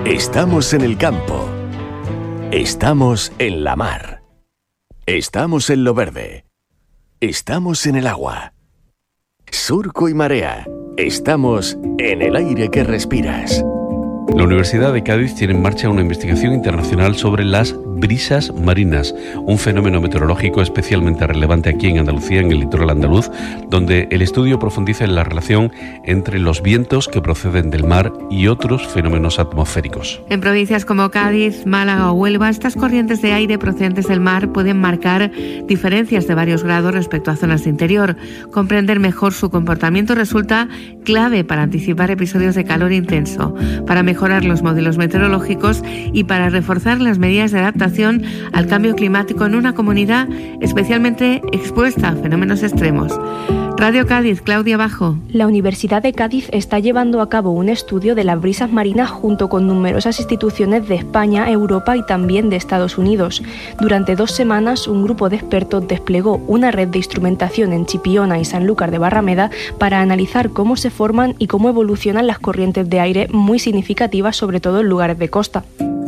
Estamos en el campo. Estamos en la mar. Estamos en lo verde. Estamos en el agua. Surco y marea. Estamos en el aire que respiras. La Universidad de Cádiz tiene en marcha una investigación internacional sobre las brisas marinas, un fenómeno meteorológico especialmente relevante aquí en Andalucía, en el litoral andaluz, donde el estudio profundiza en la relación entre los vientos que proceden del mar y otros fenómenos atmosféricos. En provincias como Cádiz, Málaga o Huelva, estas corrientes de aire procedentes del mar pueden marcar diferencias de varios grados respecto a zonas de interior. Comprender mejor su comportamiento resulta clave para anticipar episodios de calor intenso, para mejorar los modelos meteorológicos y para reforzar las medidas de adaptación al cambio climático en una comunidad especialmente expuesta a fenómenos extremos. Radio Cádiz, Claudia Bajo. La Universidad de Cádiz está llevando a cabo un estudio de las brisas marinas junto con numerosas instituciones de España, Europa y también de Estados Unidos. Durante 2 semanas, un grupo de expertos desplegó una red de instrumentación en Chipiona y Sanlúcar de Barrameda para analizar cómo se forman y cómo evolucionan las corrientes de aire muy significativas, sobre todo en lugares de costa.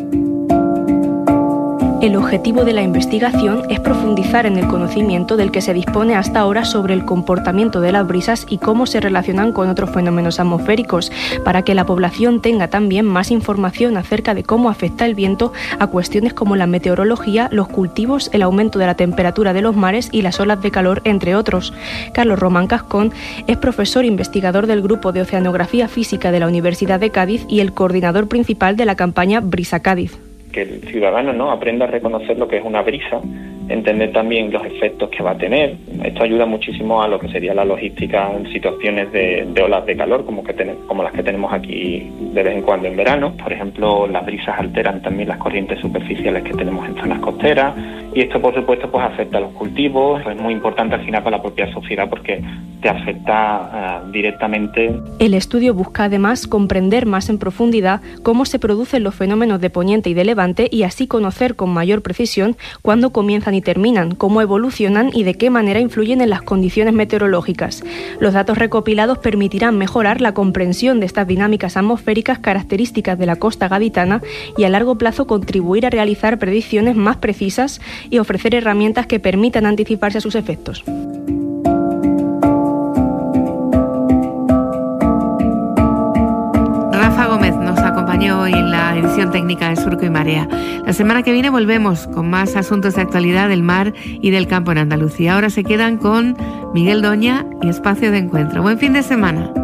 El objetivo de la investigación es profundizar en el conocimiento del que se dispone hasta ahora sobre el comportamiento de las brisas y cómo se relacionan con otros fenómenos atmosféricos, para que la población tenga también más información acerca de cómo afecta el viento a cuestiones como la meteorología, los cultivos, el aumento de la temperatura de los mares y las olas de calor, entre otros. Carlos Román Cascón es profesor investigador del Grupo de Oceanografía Física de la Universidad de Cádiz y el coordinador principal de la campaña Brisa Cádiz. Que el ciudadano aprenda a reconocer lo que es una brisa, entender también los efectos que va a tener. Esto ayuda muchísimo a lo que sería la logística en situaciones de olas de calor como las que tenemos aquí de vez en cuando en verano. Por ejemplo, las brisas alteran también las corrientes superficiales que tenemos en zonas costeras, y esto por supuesto pues afecta a los cultivos. Es muy importante al final para la propia sociedad porque te afecta directamente. El estudio busca además comprender más en profundidad cómo se producen los fenómenos de poniente y de levante y así conocer con mayor precisión cuándo comienzan y terminan, cómo evolucionan y de qué manera influyen en las condiciones meteorológicas. Los datos recopilados permitirán mejorar la comprensión de estas dinámicas atmosféricas características de la costa gaditana y a largo plazo contribuir a realizar predicciones más precisas y ofrecer herramientas que permitan anticiparse a sus efectos. Rafa Gómez nos acompañó hoy en la edición técnica de Surco y Marea. La semana que viene volvemos con más asuntos de actualidad del mar y del campo en Andalucía. Ahora se quedan con Miguel Doña y Espacio de Encuentro. Buen fin de semana.